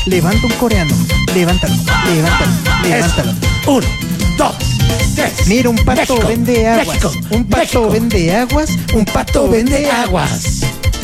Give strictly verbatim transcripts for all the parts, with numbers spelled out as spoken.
Levanta un coreano. Levántalo, levántalo, levántalo. Uno, dos, tres. Mira, un pato México, vende aguas. México, un pato México. vende aguas. Un pato vende aguas.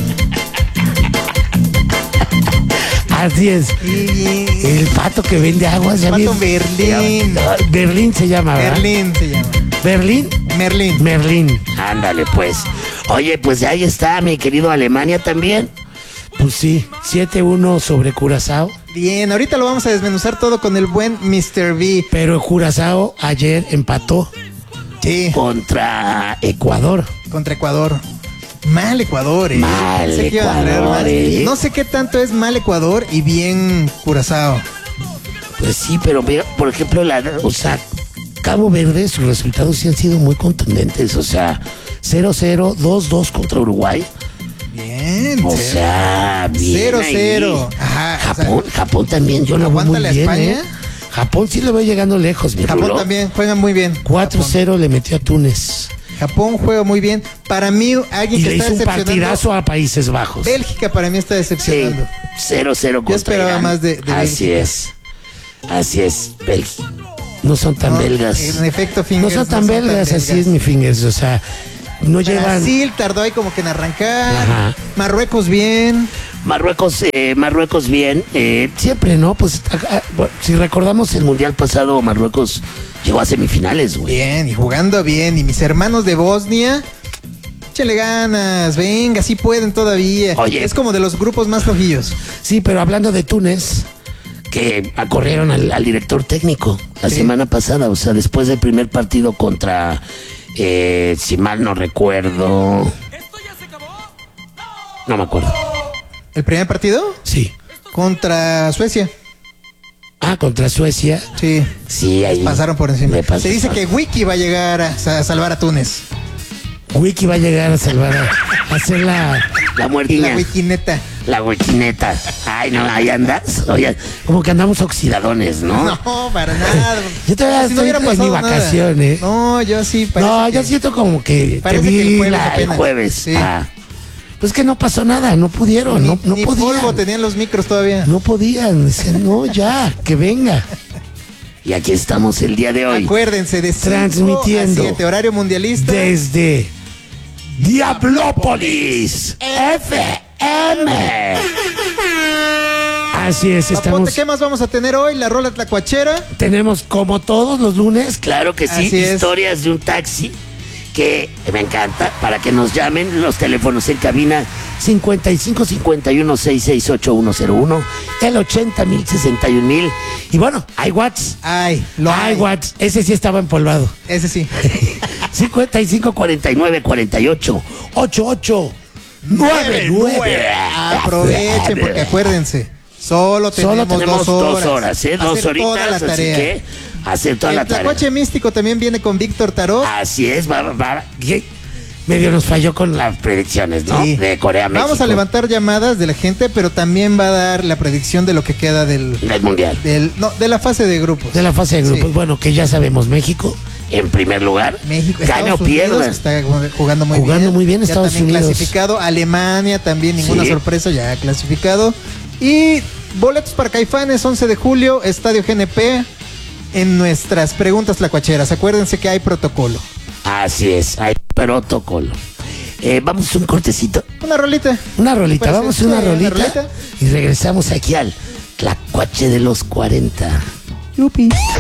Así es. Y... El pato que vende aguas. Ya Pato bien- Berlín. Berlín se llama, ¿verdad? Berlín se llama. Berlín. Merlín. Merlín. Ándale, pues. Oye, pues ahí está, mi querido Alemania también. Pues sí, siete uno sobre Curazao. Bien, ahorita lo vamos a desmenuzar todo con el buen mister V. Pero Curazao ayer empató Sí, contra Ecuador. contra Ecuador. Mal Ecuador, eh. Mal Pensé que iban a traer Ecuador, más. eh. No sé qué tanto es mal Ecuador y bien Curazao. Pues sí, pero mira, por ejemplo, la, o sea, Cabo Verde, sus resultados sí han sido muy contundentes. O sea, cero cero, dos dos contra Uruguay. Bien. O cero. sea, bien. Cero, ahí. cero. Ajá, o sea, Japón, Japón también, yo lo veo muy aguántale a bien. España. ¿eh? Japón sí lo veo llegando lejos, mi Japón Rulo. también juega muy bien. cuatro cero le metió a Túnez. Japón juega muy bien. Para mí, alguien Y que le está hizo un decepcionando. partidazo a Países Bajos. Bélgica para mí está Sí, decepcionando. cero cero contra Yo esperaba Irán. más de- de Así Bélgica. es. Así es, Bélgica. No son tan No, belgas. en efecto, No Fingers, son tan no son tan belgas, así belgas. es mi Fingers. O sea, no llevan. Brasil tardó ahí como que en arrancar. Ajá. Marruecos bien. Marruecos, eh, Marruecos bien. eh, siempre, ¿no? Pues acá, bueno, si recordamos el mundial pasado, Marruecos llegó a semifinales, güey. Bien, y jugando bien. Y mis hermanos de Bosnia, échale ganas, venga, sí pueden todavía. Oye. Es como de los grupos más flojillos. Sí, pero hablando de Túnez, que acorrieron al, al director técnico la Sí. semana pasada, o sea, después del primer partido contra, eh, si mal no recuerdo, no me acuerdo. ¿El primer partido? Sí. Contra Suecia. Ah, contra Suecia. Sí. Sí, ahí. Pasaron por encima. le pasó- Se dice que Wiki va a llegar a, a salvar a Túnez. Wiki va a llegar a salvar a, a hacer la, la La muertiña. Wikineta. La wikineta. Ay, no, ahí andas. Oye, como que andamos oxidadones, ¿no? No, para nada. Yo todavía Si no estoy hubiera en mi pasado nada. vacación, ¿eh? No, yo sí. parece No, que- yo siento como que te Parece vi que el jueves la- el apenas. jueves. Sí. Ah. Pues que no pasó nada, no pudieron, Ni, no, no ni podían. polvo tenían los micros todavía. No podían, decían, no, ya, que venga. Y aquí estamos el día de hoy, Acuérdense de cinco Transmitiendo a siete, horario mundialista. desde Diablópolis F M. Así es, Papote, estamos. ¿qué más vamos a tener hoy? La rola tlacuachera. Tenemos como todos los lunes, claro que sí, Así es. historias de un taxi que me encanta, para que nos llamen los teléfonos en cabina cincuenta y cinco cincuenta y uno sesenta y seis ochenta y uno cero uno, el ochenta mil sesenta y un mil. Y bueno, hay Watts. Ay, lo Hay hay. Watts. Ese sí estaba empolvado. Ese sí. cincuenta y cinco cuarenta y nueve cuarenta y ocho ochenta y ocho noventa y nueve. Aprovechen porque acuérdense. Solo tenemos, Solo tenemos dos horas. dos horas, ¿eh? Dos Hacer toda horitas, la así tarea. que hacer toda El la tarea. tlacuache místico también viene con Víctor Tarot. Así es, va, va, va. ¿Qué? Medio nos falló con las predicciones, ¿no? Sí. De Corea, México. Vamos a levantar llamadas de la gente, pero también va a dar la predicción de lo que queda del, Del mundial. del no, de la fase de grupos. De la fase de grupos. Sí. Bueno, que ya sabemos, México en primer lugar. México, Gane o Estados Unidos pierda. está jugando muy Jugando bien. muy bien Ya Estados también Unidos. clasificado. Alemania también, ninguna Sí. sorpresa, ya clasificado. Y boletos para Caifanes, once de julio, Estadio G N P. En nuestras preguntas tlacuacheras, acuérdense que hay protocolo. Así es, hay protocolo. Eh, vamos a un cortecito. Una rolita. Una rolita, Pues, vamos a sí, una una rolita, rolita. y regresamos aquí al Tlacuache de los cuarenta. Yupi.